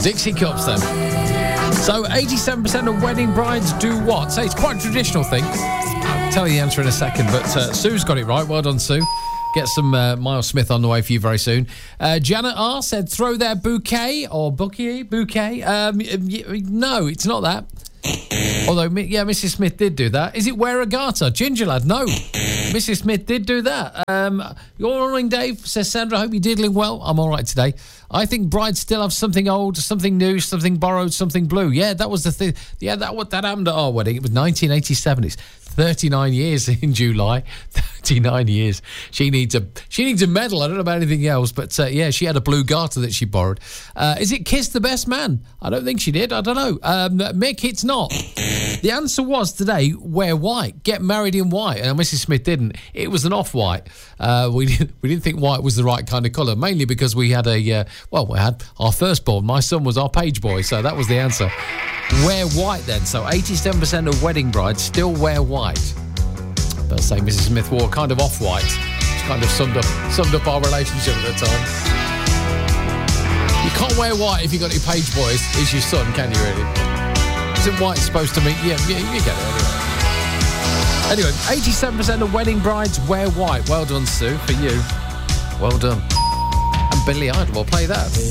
Dixie Cups then. So 87% of wedding brides do what? So it's quite a traditional thing. I'll tell you the answer in a second, but Sue's got it right. Well done, Sue. Get some Miles Smith on the way for you very soon. Janet R said throw their bouquet or bouquet. No, it's not that. Although, yeah, Mrs. Smith did do that. Is it wear a garter? Ginger lad, no. Mrs. Smith did do that. You're all right, Dave, says Sandra. Hope you're diddling well. I'm all right today. I think brides still have something old, something new, something borrowed, something blue. Yeah, that was the thing. Yeah, that happened at our wedding. It was 1987. It's 39 years in July. 39 years. She needs a medal. I don't know about anything else, but yeah, she had a blue garter that she borrowed. Is it kiss the best man? I don't think she did. I don't know. Mick, it's not. The answer was today, wear white. Get married in white. And Mrs. Smith didn't. It was an off-white. We didn't think white was the right kind of colour, mainly because we had we had our firstborn. My son was our page boy, so that was the answer. Wear white then. So 87% of wedding brides still wear white. But say Mrs. Smith wore kind of off-white, which kind of summed up our relationship at the time. You can't wear white if you've got your page boy is your son, can you really? Isn't white supposed to mean... Yeah, you get it anyway. Anyway, 87% of wedding brides wear white. Well done, Sue, for you. Well done. And Billy Idol will play that.